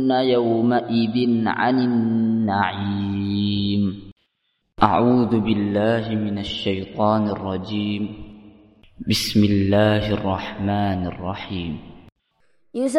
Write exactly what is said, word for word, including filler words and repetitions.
يومئذ عن النعيم. أعوذ بالله من الشيطان الرجيم. بسم الله الرحمن الرحيم.